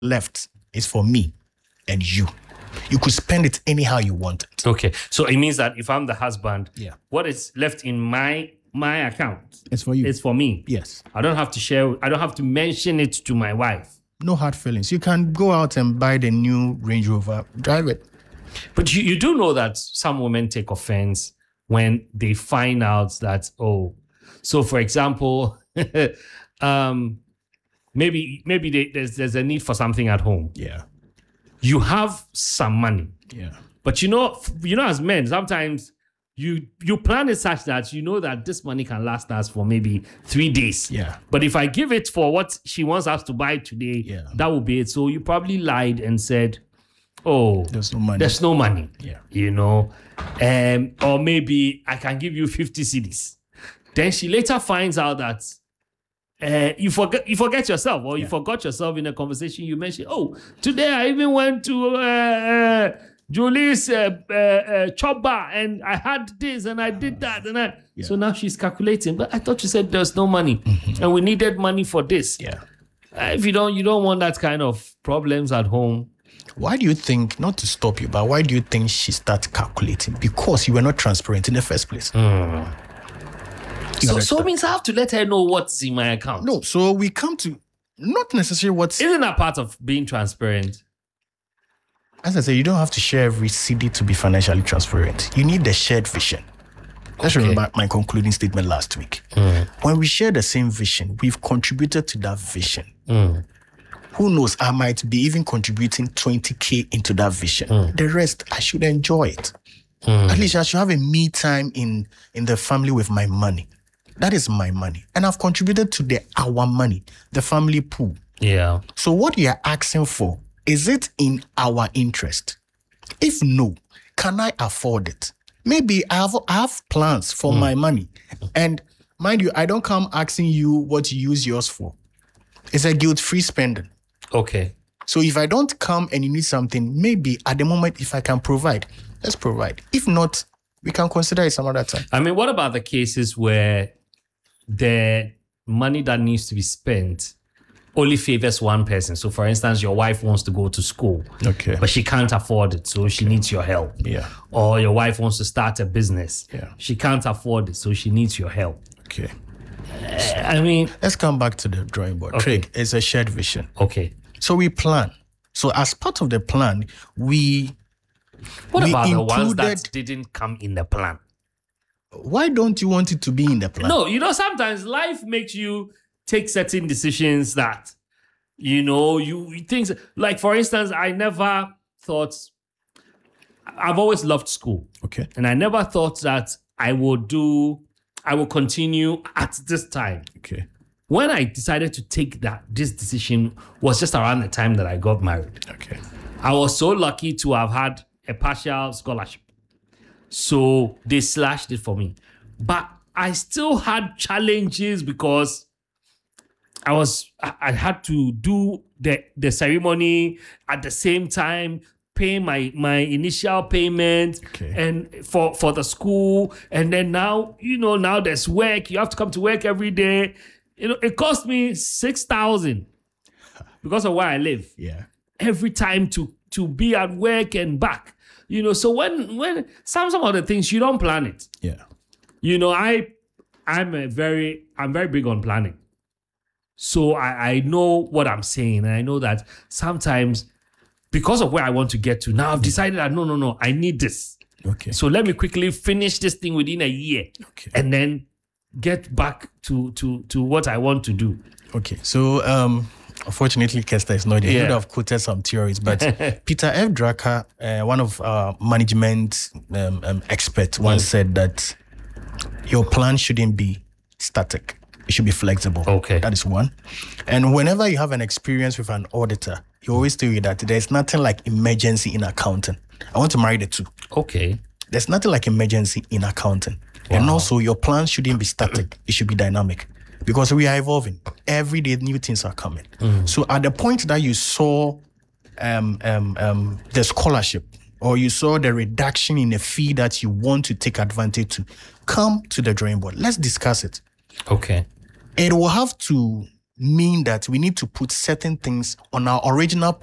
left is for me and you. You could spend it anyhow you want it. Okay. So it means that if I'm the husband, Yeah. what is left in my account, It's for you. it's for me. Yes. I don't have to share. I don't have to mention it to my wife. No hard feelings. You can go out and buy the new Range Rover, drive it. But you do know that some women take offense when they find out that, oh, so for example, maybe there's a need for something at home. Yeah. You have some money, Yeah. but you know, as men, sometimes you plan it such that you know that this money can last us for maybe 3 days. Yeah. But if I give it for what she wants us to buy today, Yeah. that will be it. So you probably lied and said, oh, There's no money. there's no money. Yeah. You know, or maybe I can give you 50 cedis. Then she later finds out that you forget yourself, or you forgot yourself in a conversation. You mentioned, oh, today I even went to Julie's chop bar and I had this and I did that and that. Yeah. So now she's calculating. But I thought you said there's no money and we needed money for this. Yeah. If you don't want that kind of problems at home. Why do you think, not to stop you, but why do you think she started calculating? Because you were not transparent in the first place. So it means I have to let her know what's in my account. No, so we come to not necessarily what's... Isn't that part of being transparent? As I say, you don't have to share every CD to be financially transparent. You need the shared vision. Let's remember my concluding statement last week. When we share the same vision, we've contributed to that vision. Who knows, I might be even contributing 20K into that vision. The rest, I should enjoy it. At least I should have a me time in the family with my money. That is my money. And I've contributed to our money, the family pool. Yeah. So what you are asking for, is it in our interest? If no, can I afford it? Maybe I have plans for my money. And mind you, I don't come asking you what you use yours for. It's a guilt-free spending. Okay. So if I don't come and you need something, maybe at the moment, if I can provide, let's provide. If not, we can consider it some other time. I mean, what about the cases where the money that needs to be spent only favors one person? So for instance, your wife wants to go to school, Okay. but she can't afford it, so she needs your help. Yeah. Or your wife wants to start a business. Yeah. She can't afford it, so she needs your help. Okay. I mean, Let's come back to the drawing board. Okay. Craig, it's a shared vision. okay. So we plan. So as part of the plan, What we about the ones that included- didn't come in the plan? why don't you want it to be in the plan? No, sometimes life makes you take certain decisions that, you things like, for instance, I've always loved school. Okay. And I never thought that I will continue at this time. Okay. When I decided to take this decision was just around the time that I got married. Okay. I was so lucky to have had a partial scholarship. So they slashed it for me. But I still had challenges because I had to do the ceremony at the same time, pay my initial payment and for the school. And then now there's work. You have to come to work every day. It cost me 6,000 because of where I live. Yeah. Every time to be at work and back. So when some of the things you don't plan it. Yeah. I'm very big on planning. So I know what I'm saying, and I know that sometimes because of where I want to get to, now I've decided that no, I need this. Okay. So let me quickly finish this thing within a year. Okay. And then get back to what I want to do. Okay. So unfortunately, Kester is not here. He Yeah. would have quoted some theories, but Peter F. Drucker, one of our management experts, once said that your plan shouldn't be static. It should be flexible. Okay. That is one. And whenever you have an experience with an auditor, he always tell you that there's nothing like emergency in accounting. I want to marry the two. Okay. There's nothing like emergency in accounting. And also your plan shouldn't be static. It should be dynamic because we are evolving. Every day new things are coming. So at the point that you saw the scholarship or you saw the reduction in the fee that you want to take advantage to, come to the drawing board. Let's discuss it. Okay. It will have to mean that we need to put certain things on our original